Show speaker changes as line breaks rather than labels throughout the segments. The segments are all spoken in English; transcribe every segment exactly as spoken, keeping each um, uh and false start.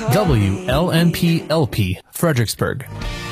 W L N P L P, Fredericksburg.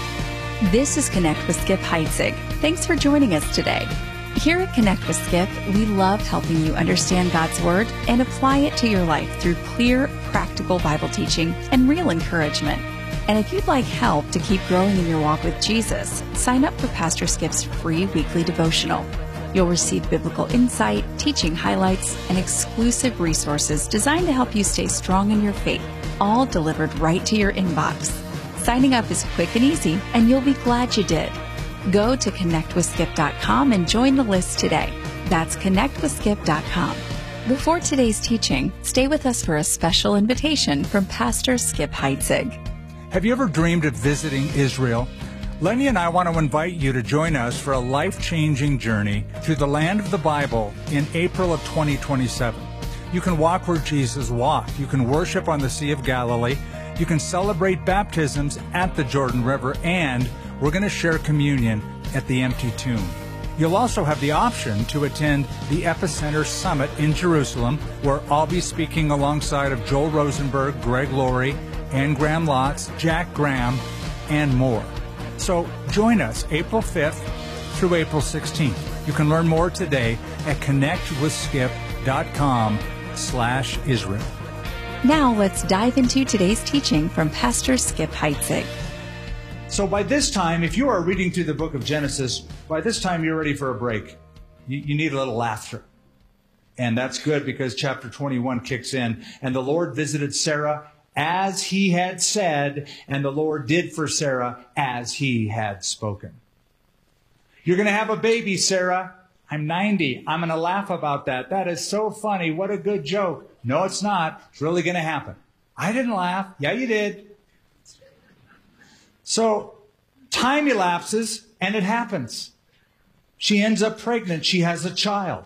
This is Connect with Skip Heitzig. Thanks for joining us today. Here at Connect with Skip, we love helping you understand God's Word and apply it to your life through clear, practical Bible teaching and real encouragement. And if you'd like help to keep growing in your walk with Jesus, sign up for Pastor Skip's free weekly devotional. You'll receive biblical insight, teaching highlights, and exclusive resources designed to help you stay strong in your faith, all delivered right to your inbox. Signing up is quick and easy, and you'll be glad you did. Go to connect with skip dot com and join the list today. That's connect with skip dot com. Before today's teaching, stay with us for a special invitation from Pastor Skip Heitzig.
Have you ever dreamed of visiting Israel? Lenny and I want to invite you to join us for a life-changing journey through the land of the Bible in April of twenty twenty-seven. You can walk where Jesus walked. You can worship on the Sea of Galilee. You can celebrate baptisms at the Jordan River, and we're going to share communion at the empty tomb. You'll also have the option to attend the Epicenter Summit in Jerusalem, where I'll be speaking alongside of Joel Rosenberg, Greg Laurie, Ann Graham Lotz, Jack Graham, and more. So join us April fifth through April sixteenth. You can learn more today at connect with skip dot com slash Israel.
Now let's dive into today's teaching from Pastor Skip Heitzig.
So by this time, if you are reading through the book of Genesis, by this time you're ready for a break. You, you need a little laughter. And that's good because chapter twenty-one kicks in. And the Lord visited Sarah as he had said, and the Lord did for Sarah as he had spoken. You're going to have a baby, Sarah. I'm ninety. I'm going to laugh about that. That is so funny. What a good joke. No, it's not. It's really going to happen. I didn't laugh. Yeah, you did. So time elapses, and it happens. She ends up pregnant. She has a child.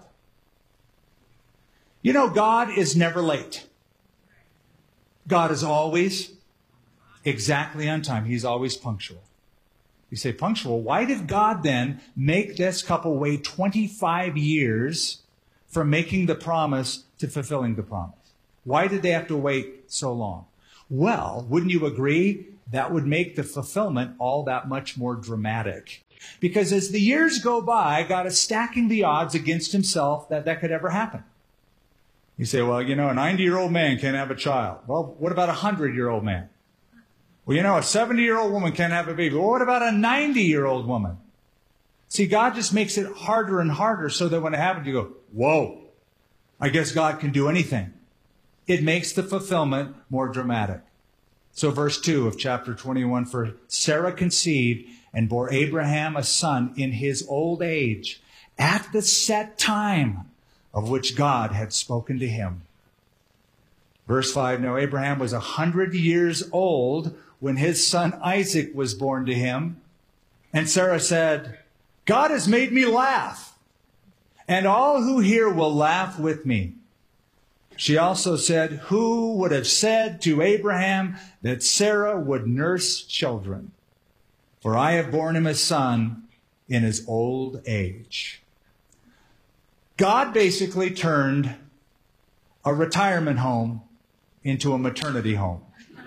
You know, God is never late. God is always exactly on time. He's always punctual. You say, punctual? Why did God then make this couple wait twenty-five years from making the promise to fulfilling the promise? Why did they have to wait so long? Well, wouldn't you agree that would make the fulfillment all that much more dramatic? Because as the years go by, God is stacking the odds against himself that that could ever happen. You say, well, you know, a ninety-year-old man can't have a child. Well, what about a hundred-year-old man? Well, you know, a seventy-year-old woman can't have a baby. Well, what about a ninety-year-old woman? See, God just makes it harder and harder so that when it happens, you go, whoa, I guess God can do anything. It makes the fulfillment more dramatic. So verse two of chapter twenty-one, for Sarah conceived and bore Abraham a son in his old age at the set time of which God had spoken to him. Verse five, now Abraham was a hundred years old when his son Isaac was born to him. And Sarah said, God has made me laugh, and all who hear will laugh with me. She also said, who would have said to Abraham that Sarah would nurse children? For I have borne him a son in his old age. God basically turned a retirement home into a maternity home.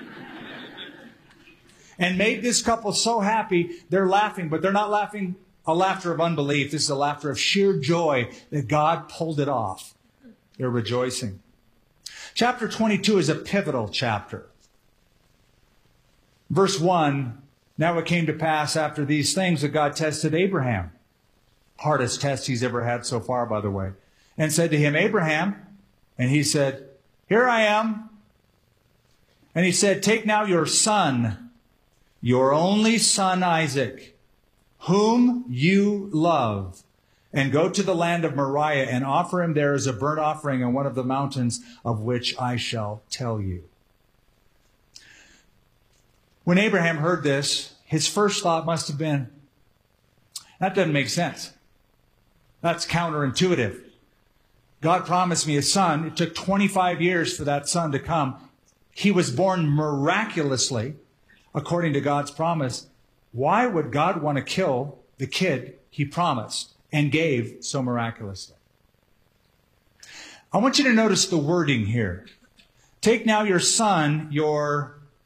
And made this couple so happy, they're laughing, but they're not laughing a laughter of unbelief. This is a laughter of sheer joy that God pulled it off. They're rejoicing. Chapter twenty-two is a pivotal chapter. Verse one, now it came to pass after these things that God tested Abraham. Hardest test he's ever had so far, by the way. And said to him, Abraham, and he said, here I am. And he said, take now your son, your only son Isaac, whom you love, and go to the land of Moriah and offer him there as a burnt offering on one of the mountains of which I shall tell you. When Abraham heard this, his first thought must have been, that doesn't make sense. That's counterintuitive. God promised me a son. It took twenty-five years for that son to come. He was born miraculously, according to God's promise. Why would God want to kill the kid he promised and gave so miraculously? I want you to notice the wording here. Take now your son, your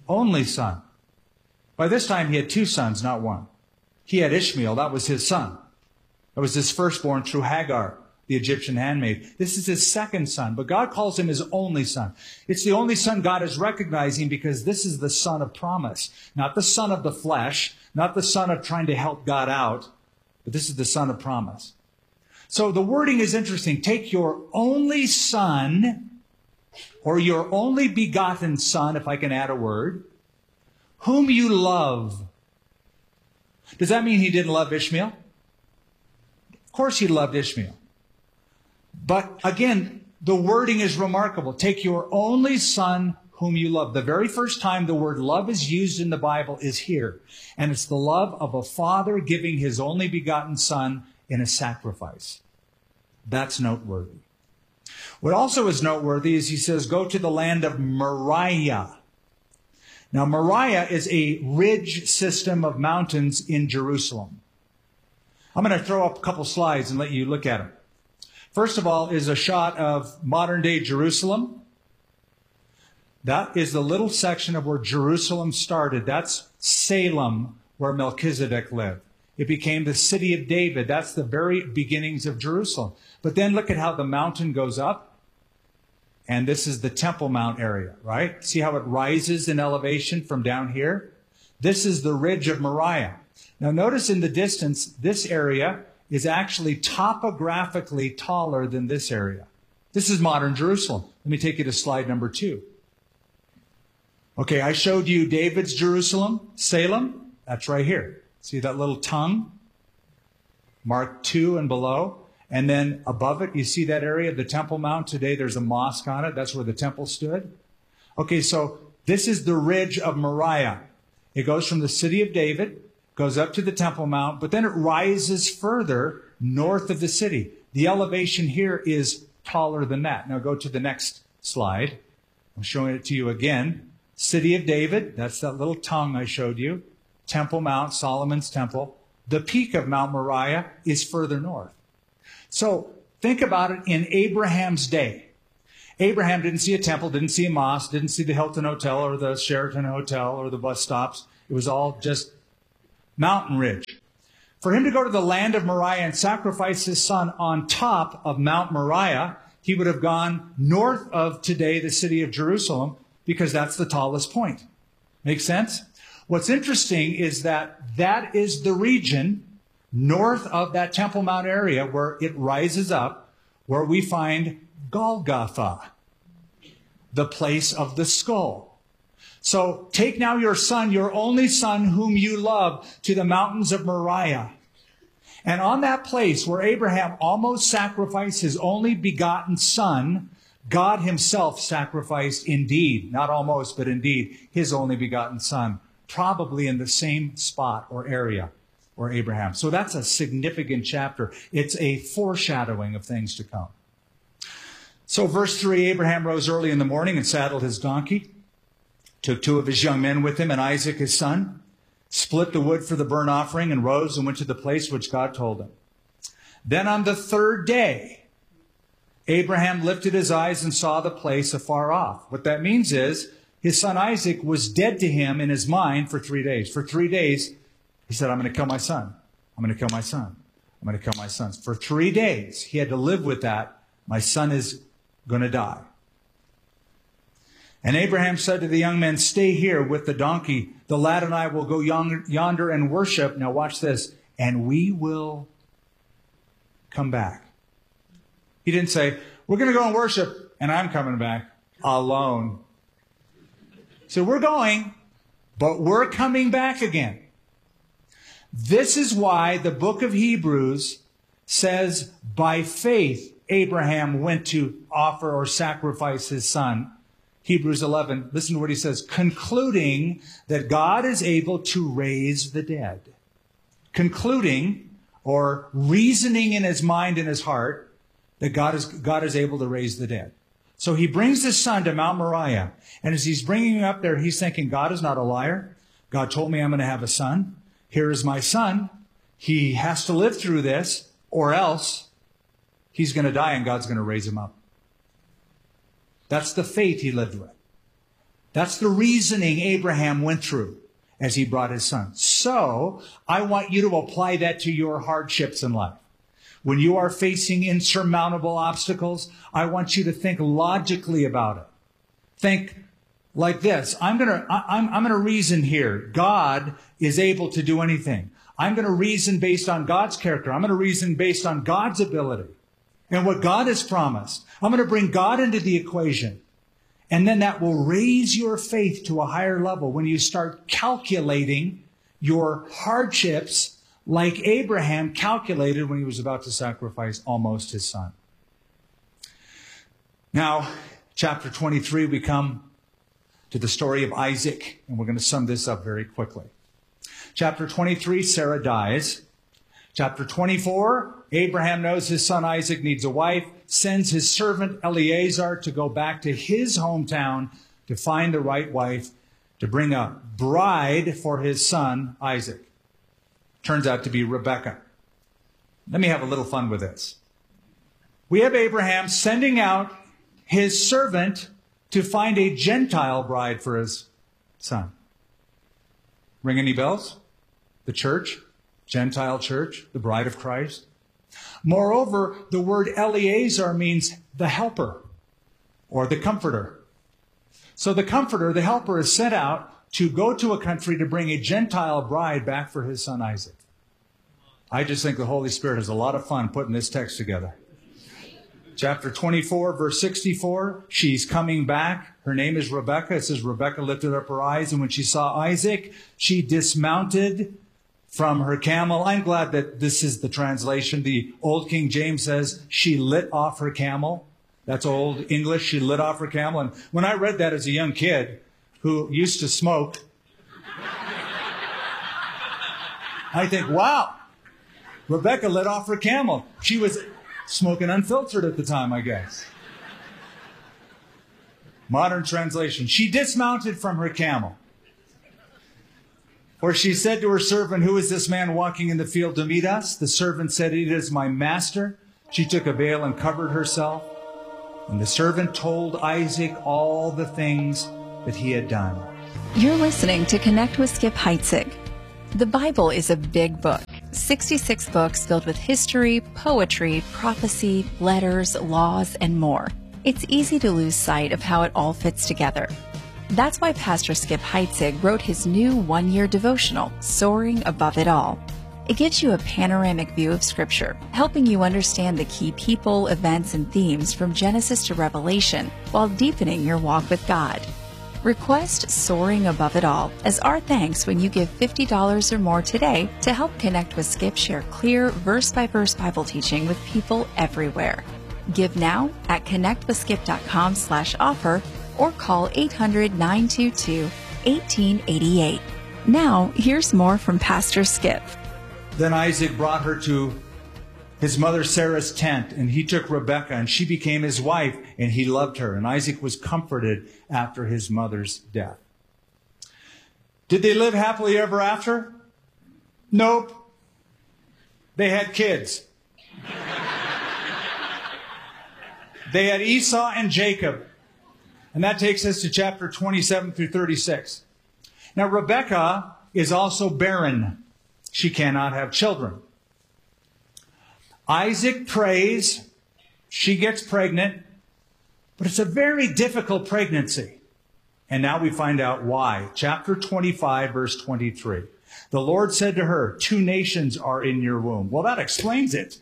only son. By this time, he had two sons, not one. He had Ishmael. That was his son. That was his firstborn through Hagar, the Egyptian handmaid. This is his second son, but God calls him his only son. It's the only son God is recognizing because this is the son of promise, not the son of the flesh, not the son of trying to help God out, but this is the son of promise. So the wording is interesting. Take your only son, or your only begotten son, if I can add a word, whom you love. Does that mean he didn't love Ishmael? Of course he loved Ishmael. But again, the wording is remarkable. Take your only son whom you love. The very first time the word love is used in the Bible is here. And it's the love of a father giving his only begotten son in a sacrifice. That's noteworthy. What also is noteworthy is he says, go to the land of Moriah. Now, Moriah is a ridge system of mountains in Jerusalem. I'm going to throw up a couple slides and let you look at them. First of all is a shot of modern-day Jerusalem. That is the little section of where Jerusalem started. That's Salem, where Melchizedek lived. It became the city of David. That's the very beginnings of Jerusalem. But then look at how the mountain goes up. And this is the Temple Mount area, right? See how it rises in elevation from down here? This is the ridge of Moriah. Now notice in the distance, this area is actually topographically taller than this area. This is modern Jerusalem. Let me take you to slide number two. Okay, I showed you David's Jerusalem, Salem. That's right here. See that little tongue? Mark two and below. And then above it, you see that area, the Temple Mount. Today there's a mosque on it. That's where the temple stood. Okay, so this is the ridge of Moriah. It goes from the city of David, goes up to the Temple Mount, but then it rises further north of the city. The elevation here is taller than that. Now go to the next slide. I'm showing it to you again. City of David, that's that little tongue I showed you. Temple Mount, Solomon's temple. The peak of Mount Moriah is further north. So think about it in Abraham's day. Abraham didn't see a temple, didn't see a mosque, didn't see the Hilton Hotel or the Sheraton Hotel or the bus stops. It was all just mountain ridge. For him to go to the land of Moriah and sacrifice his son on top of Mount Moriah, he would have gone north of today the city of Jerusalem because that's the tallest point. Make sense? What's interesting is that that is the region north of that Temple Mount area where it rises up, where we find Golgotha, the place of the skull. So take now your son, your only son whom you love, to the mountains of Moriah. And on that place where Abraham almost sacrificed his only begotten son, God himself sacrificed indeed, not almost, but indeed, his only begotten son, probably in the same spot or area or Abraham. So that's a significant chapter. It's a foreshadowing of things to come. So verse three, Abraham rose early in the morning and saddled his donkey, took two of his young men with him and Isaac his son, split the wood for the burnt offering, and rose and went to the place which God told him. Then on the third day, Abraham lifted his eyes and saw the place afar off. What that means is his son Isaac was dead to him in his mind for three days. For three days, he said, I'm going to kill my son. I'm going to kill my son. I'm going to kill my son. For three days, he had to live with that. My son is going to die. And Abraham said to the young men, stay here with the donkey. The lad and I will go yonder and worship. Now watch this. And we will come back. He didn't say, we're going to go and worship, and I'm coming back alone. So we're going, but we're coming back again. This is why the book of Hebrews says, by faith, Abraham went to offer or sacrifice his son. Hebrews eleven, listen to what he says, concluding that God is able to raise the dead. Concluding or reasoning in his mind and his heart that God is, God is able to raise the dead. So he brings his son to Mount Moriah. And as he's bringing him up there, he's thinking, God is not a liar. God told me I'm going to have a son. Here is my son. He has to live through this, or else he's going to die and God's going to raise him up. That's the faith he lived with. That's the reasoning Abraham went through as he brought his son. So I want you to apply that to your hardships in life. When you are facing insurmountable obstacles, I want you to think logically about it. Think like this. I'm going to, I'm, I'm going to reason here. God is able to do anything. I'm going to reason based on God's character. I'm going to reason based on God's ability and what God has promised. I'm going to bring God into the equation. And then that will raise your faith to a higher level when you start calculating your hardships like Abraham calculated when he was about to sacrifice almost his son. Now, chapter twenty-three, we come to the story of Isaac, and we're going to sum this up very quickly. Chapter twenty-three, Sarah dies. Chapter twenty-four, Abraham knows his son Isaac needs a wife, sends his servant Eliezer to go back to his hometown to find the right wife, to bring a bride for his son Isaac. Turns out to be Rebekah. Let me have a little fun with this. We have Abraham sending out his servant to find a Gentile bride for his son. Ring any bells? The church, Gentile church, the bride of Christ. Moreover, the word Eliezer means the helper or the comforter. So the comforter, the helper, is sent out to go to a country to bring a Gentile bride back for his son Isaac. I just think the Holy Spirit has a lot of fun putting this text together. Chapter twenty-four, verse sixty-four, she's coming back. Her name is Rebekah. It says, Rebekah lifted up her eyes, and when she saw Isaac, she dismounted from her camel. I'm glad that this is the translation. The old King James says, she lit off her camel. That's old English. She lit off her camel. And when I read that as a young kid who used to smoke, I think, wow, Rebekah lit off her camel. She was smoking unfiltered at the time, I guess. Modern translation. She dismounted from her camel. Or she said to her servant, who is this man walking in the field to meet us? The servant said, it is my master. She took a veil and covered herself. And the servant told Isaac all the things that he had done.
You're listening to Connect with Skip Heitzig. The Bible is a big book, sixty-six books filled with history, poetry, prophecy, letters, laws, and more. It's easy to lose sight of how it all fits together. That's why Pastor Skip Heitzig wrote his new one-year devotional, Soaring Above It All. It gives you a panoramic view of Scripture, helping you understand the key people, events, and themes from Genesis to Revelation, while deepening your walk with God. Request Soaring Above It All as our thanks when you give fifty dollars or more today to help Connect with Skip share clear, verse-by-verse Bible teaching with people everywhere. Give now at connectwithskip.com slash offer or call eight hundred, nine two two, one eight eight eight. Now, here's more from Pastor Skip.
Then Isaac brought her to his mother Sarah's tent, and he took Rebekah, and she became his wife, and he loved her. And Isaac was comforted after his mother's death. Did they live happily ever after? Nope. They had kids. They had Esau and Jacob. And that takes us to chapter twenty-seven through thirty-six. Now, Rebekah is also barren. She cannot have children. Isaac prays. She gets pregnant. But it's a very difficult pregnancy. And now we find out why. Chapter twenty-five, verse twenty-three. The Lord said to her, two nations are in your womb. Well, that explains it.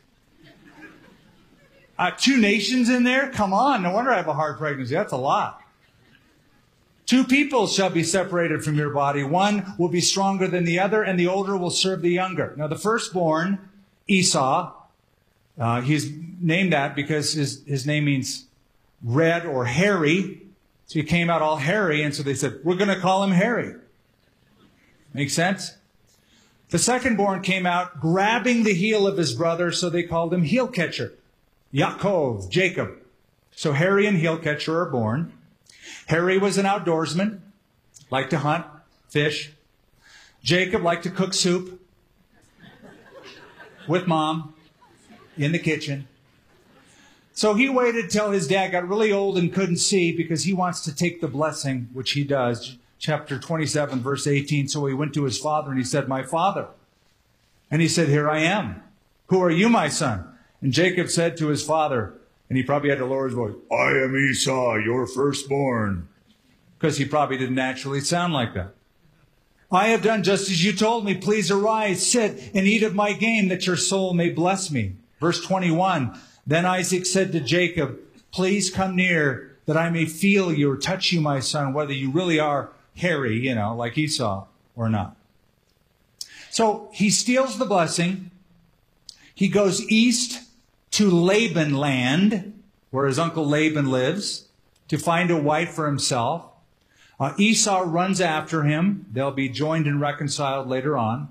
Uh, two nations in there? Come on. No wonder I have a hard pregnancy. That's a lot. Two people shall be separated from your body. One will be stronger than the other, and the older will serve the younger. Now, the firstborn, Esau, uh, he's named that because his, his name means red or hairy. So he came out all hairy, and so they said, we're going to call him Harry. Make sense? The secondborn came out grabbing the heel of his brother, so they called him heel catcher. Yaakov, Jacob. So Harry and heel catcher are born. Harry was an outdoorsman, liked to hunt, fish. Jacob liked to cook soup with mom in the kitchen. So he waited till his dad got really old and couldn't see because he wants to take the blessing, which he does. Chapter twenty-seven, verse eighteen. So he went to his father and he said, my father. And he said, here I am. Who are you, my son? And Jacob said to his father, and he probably had to lower his voice, I am Esau, your firstborn. Because he probably didn't naturally sound like that. I have done just as you told me. Please arise, sit, and eat of my game, that your soul may bless me. Verse twenty-one. Then Isaac said to Jacob, please come near, that I may feel you or touch you, my son, whether you really are hairy, you know, like Esau, or not. So he steals the blessing. He goes east to Laban land, where his uncle Laban lives, to find a wife for himself. Uh, Esau runs after him. They'll be joined and reconciled later on.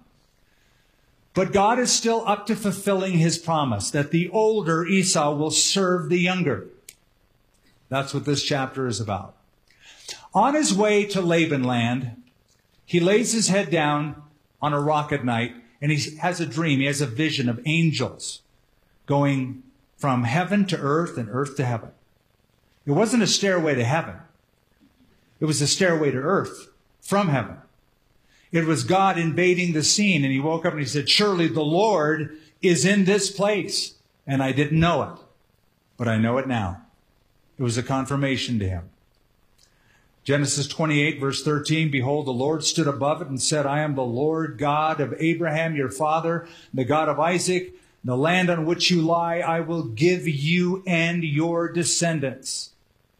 But God is still up to fulfilling his promise that the older Esau will serve the younger. That's what this chapter is about. On his way to Laban land, he lays his head down on a rock at night, and he has a dream. He has a vision of angels going from heaven to earth and earth to heaven. It wasn't a stairway to heaven. It was a stairway to earth from heaven. It was God invading the scene, and he woke up and he said, surely the Lord is in this place. And I didn't know it, but I know it now. It was a confirmation to him. Genesis twenty-eight, verse thirteen, behold, the Lord stood above it and said, I am the Lord God of Abraham, your father, the God of Isaac. The land on which you lie, I will give you and your descendants.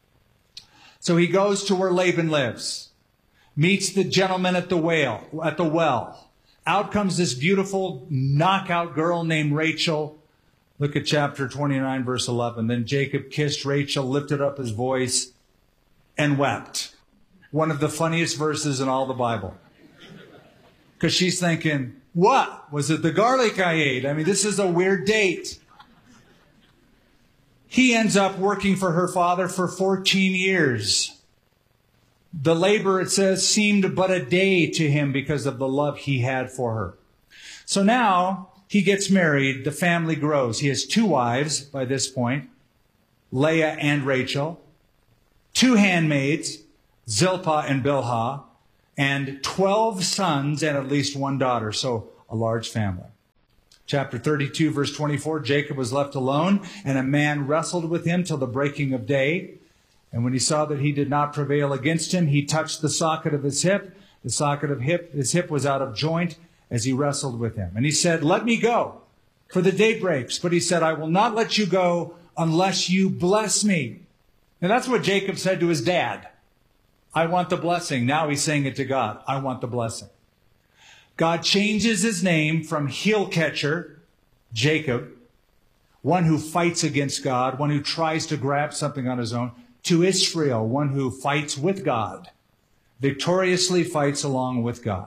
So he goes to where Laban lives, meets the gentleman at the whale, at the well. Out comes this beautiful knockout girl named Rachel. Look at chapter twenty-nine, verse eleven. Then Jacob kissed Rachel, lifted up his voice, and wept. One of the funniest verses in all the Bible. Because she's thinking, what? Was it the garlic I ate? I mean, this is a weird date. He ends up working for her father for fourteen years. The labor, it says, seemed but a day to him because of the love he had for her. So now he gets married. The family grows. He has two wives by this point, Leah and Rachel, two handmaids, Zilpah and Bilhah, and twelve sons and at least one daughter. So a large family. Chapter thirty-two, verse twenty-four, Jacob was left alone, and a man wrestled with him till the breaking of day. And when he saw that he did not prevail against him, he touched the socket of his hip. The socket of hip, his hip was out of joint as he wrestled with him. And he said, let me go, for the day breaks. But he said, I will not let you go unless you bless me. And that's what Jacob said to his dad. I want the blessing. Now he's saying it to God. I want the blessing. God changes his name from heel catcher, Jacob, one who fights against God, one who tries to grab something on his own, to Israel, one who fights with God, victoriously fights along with God.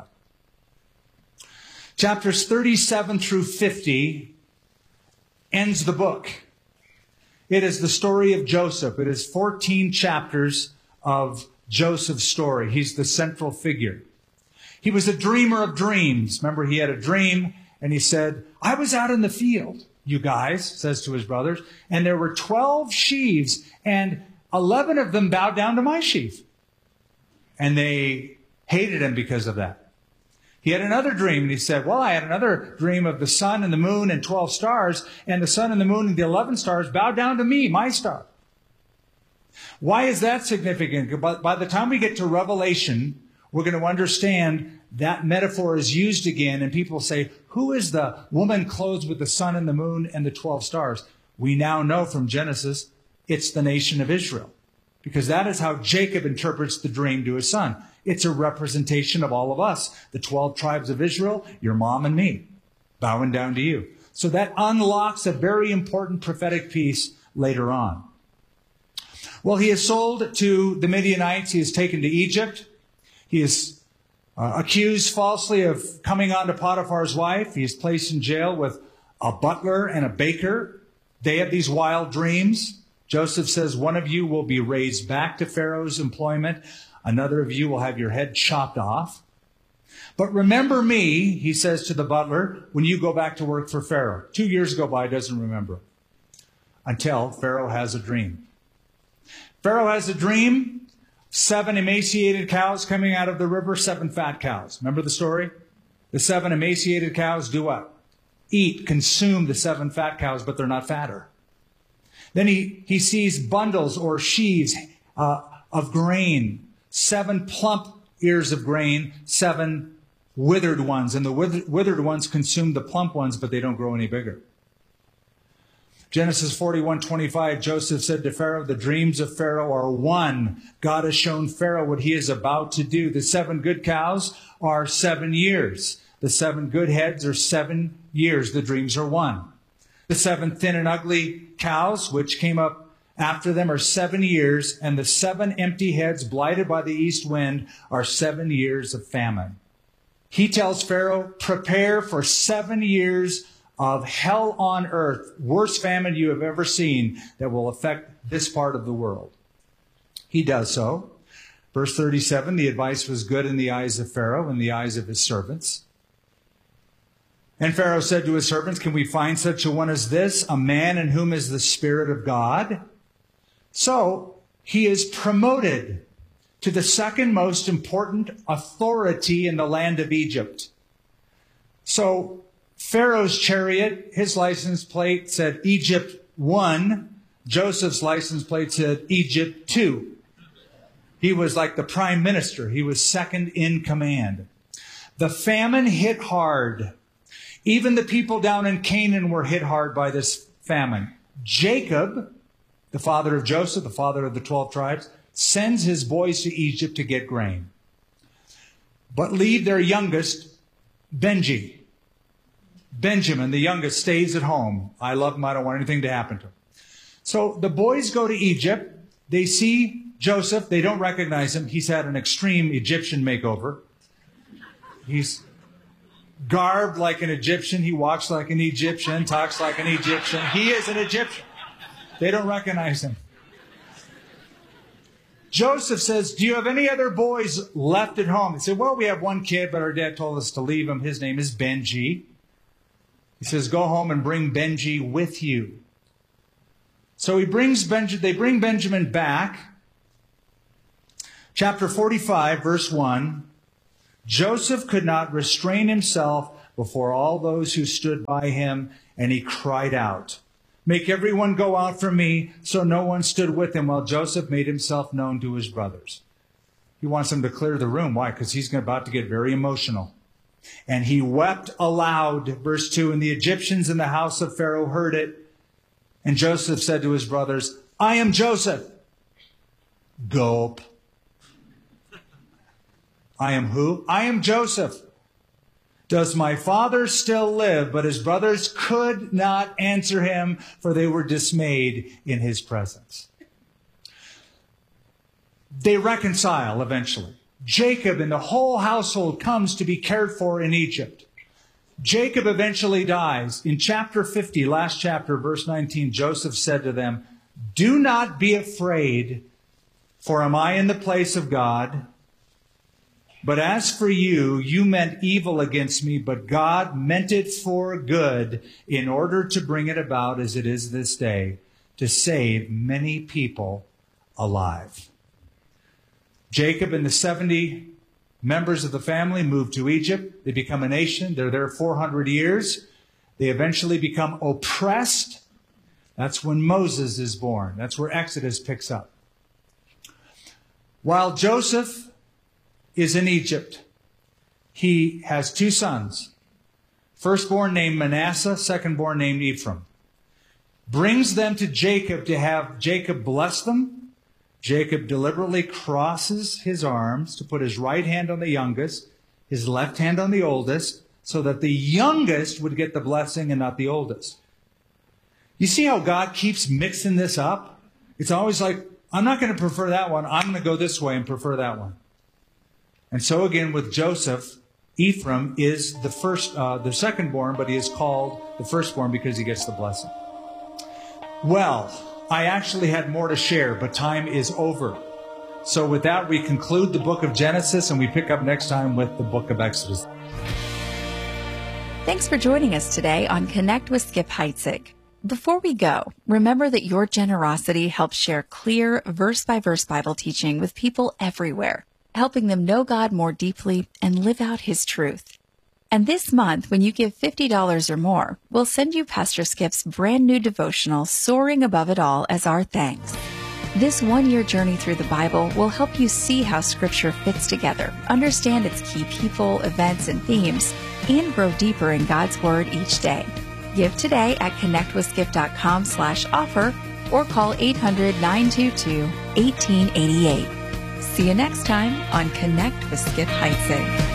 Chapters thirty-seven through fifty ends the book. It is the story of Joseph. It is fourteen chapters of Joseph's story. He's the central figure. He was a dreamer of dreams. Remember, he had a dream and he said, I was out in the field, you guys, says to his brothers, and there were twelve sheaves and eleven of them bowed down to my sheaf. And they hated him because of that. He had another dream and he said, well, I had another dream of the sun and the moon and twelve stars, and the sun and the moon and the eleven stars bowed down to me, my star. Why is that significant? By the time we get to Revelation, we're going to understand that metaphor is used again, and people say, who is the woman clothed with the sun and the moon and the twelve stars? We now know from Genesis, it's the nation of Israel, because that is how Jacob interprets the dream to his son. It's a representation of all of us, the twelve tribes of Israel, your mom and me, bowing down to you. So that unlocks a very important prophetic piece later on. Well, he is sold to the Midianites. He is taken to Egypt. He is uh, accused falsely of coming on to Potiphar's wife. He is placed in jail with a butler and a baker. They have these wild dreams. Joseph says, one of you will be raised back to Pharaoh's employment. Another of you will have your head chopped off. But remember me, he says to the butler, when you go back to work for Pharaoh. Two years go by, doesn't remember. until Pharaoh has a dream. Pharaoh has a dream, seven emaciated cows coming out of the river, seven fat cows. Remember the story? The seven emaciated cows do what? Eat, consume the seven fat cows, but they're not fatter. Then he, he sees bundles or sheaves uh, of grain, seven plump ears of grain, seven withered ones. And the withered, withered ones consume the plump ones, but they don't grow any bigger. Genesis forty-one twenty-five, Joseph said to Pharaoh, the dreams of Pharaoh are one. God has shown Pharaoh what he is about to do. The seven good cows are seven years. The seven good heads are seven years. The dreams are one. The seven thin and ugly cows, which came up after them, are seven years. And the seven empty heads, blighted by the east wind, are seven years of famine. He tells Pharaoh, prepare for seven years of hell on earth, worst famine you have ever seen that will affect this part of the world. He does so. Verse thirty-seven, the advice was good in the eyes of Pharaoh, in the eyes of his servants. And Pharaoh said to his servants, can we find such a one as this, a man in whom is the Spirit of God? So he is promoted to the second most important authority in the land of Egypt. So Pharaoh's chariot, his license plate said Egypt one. Joseph's license plate said Egypt two. He was like the prime minister. He was second in command. The famine hit hard. Even the people down in Canaan were hit hard by this famine. Jacob, the father of Joseph, the father of the twelve tribes, sends his boys to Egypt to get grain, but leave their youngest, Benji. Benjamin, the youngest, stays at home. I love him. I don't want anything to happen to him. So the boys go to Egypt. They see Joseph. They don't recognize him. He's had an extreme Egyptian makeover. He's garbed like an Egyptian. He walks like an Egyptian, talks like an Egyptian. He is an Egyptian. They don't recognize him. Joseph says, do you have any other boys left at home? They said, well, we have one kid, but our dad told us to leave him. His name is Benji. He says, go home and bring Benji with you. So he brings Benjamin, they bring Benjamin back. Chapter forty-five, verse one. Joseph could not restrain himself before all those who stood by him, and he cried out, make everyone go out from me. So no one stood with him while Joseph made himself known to his brothers. He wants them to clear the room. Why? Because he's about to get very emotional. And he wept aloud, verse two, and the Egyptians in the house of Pharaoh heard it. And Joseph said to his brothers, I am Joseph. Gulp. I am who? I am Joseph. Does my father still live? But his brothers could not answer him, for they were dismayed in his presence. They reconcile eventually. Jacob and the whole household comes to be cared for in Egypt. Jacob eventually dies. In chapter fifty, last chapter, verse nineteen, Joseph said to them, do not be afraid, for am I in the place of God? But as for you, you meant evil against me, but God meant it for good in order to bring it about as it is this day, to save many people alive. Jacob and the seventy members of the family move to Egypt. They become a nation. They're there four hundred years. They eventually become oppressed. That's when Moses is born. That's where Exodus picks up. While Joseph is in Egypt, he has two sons. Firstborn named Manasseh, secondborn named Ephraim. Brings them to Jacob to have Jacob bless them. Jacob deliberately crosses his arms to put his right hand on the youngest, his left hand on the oldest, so that the youngest would get the blessing and not the oldest. You see how God keeps mixing this up? It's always like, I'm not going to prefer that one. I'm going to go this way and prefer that one. And so again with Joseph, Ephraim is the first, uh, the secondborn, but he is called the firstborn because he gets the blessing. Well, I actually had more to share, but time is over. So with that, we conclude the book of Genesis, and we pick up next time with the book of Exodus.
Thanks for joining us today on Connect with Skip Heitzig. Before we go, remember that your generosity helps share clear, verse-by-verse Bible teaching with people everywhere, helping them know God more deeply and live out His truth. And this month, when you give fifty dollars or more, we'll send you Pastor Skip's brand new devotional, Soaring Above It All, as our thanks. This one-year journey through the Bible will help you see how Scripture fits together, understand its key people, events, and themes, and grow deeper in God's Word each day. Give today at connectwithskip.com slash offer or call eight hundred, nine two two, one eight eight eight. See you next time on Connect with Skip Heitzig.